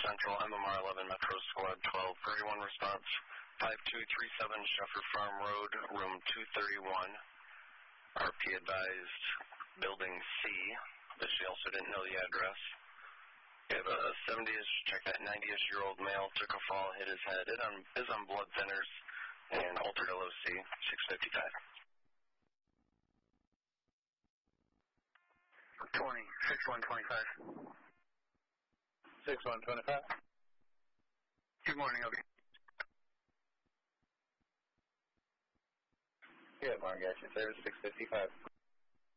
Central, MMR 11, Metro Squad 1231, response 5237 Sheffer Farm Road, room 231. RP advised building C, but she also didn't know the address. We have a 70-ish, check that 90-ish-year-old male, took a fall, hit his head, is on blood thinners, and altered LOC, 655. 6125. 6125. Good morning, Obi. Good morning, guys. Service 655.